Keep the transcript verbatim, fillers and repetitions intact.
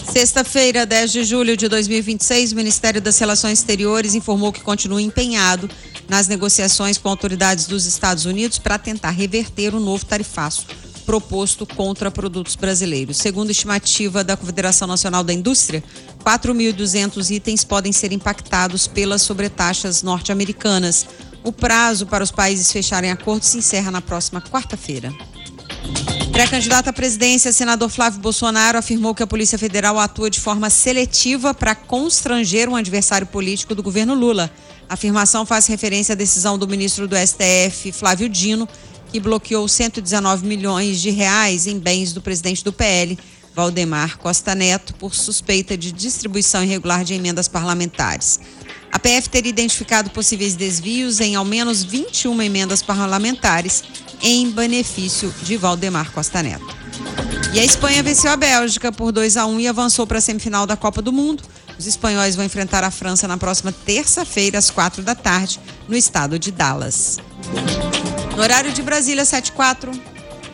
Sexta-feira, dez de julho de dois mil e vinte e seis, o Ministério das Relações Exteriores informou que continua empenhado nas negociações com autoridades dos Estados Unidos para tentar reverter o novo tarifaço proposto contra produtos brasileiros. Segundo estimativa da Confederação Nacional da Indústria, quatro mil e duzentos itens podem ser impactados pelas sobretaxas norte-americanas. O prazo para os países fecharem acordo se encerra na próxima quarta-feira. Pré-candidato à presidência, senador Flávio Bolsonaro afirmou que a Polícia Federal atua de forma seletiva para constranger um adversário político do governo Lula. A afirmação faz referência à decisão do ministro do S T F, Flávio Dino, que bloqueou cento e dezenove milhões de reais em bens do presidente do P L, Valdemar Costa Neto, por suspeita de distribuição irregular de emendas parlamentares. A P F teria identificado possíveis desvios em ao menos vinte e uma emendas parlamentares em benefício de Valdemar Costa Neto. E a Espanha venceu a Bélgica por dois a um e avançou para a semifinal da Copa do Mundo. Os espanhóis vão enfrentar a França na próxima terça-feira, às quatro da tarde, no estado de Dallas. No horário de Brasília, sete e quatro.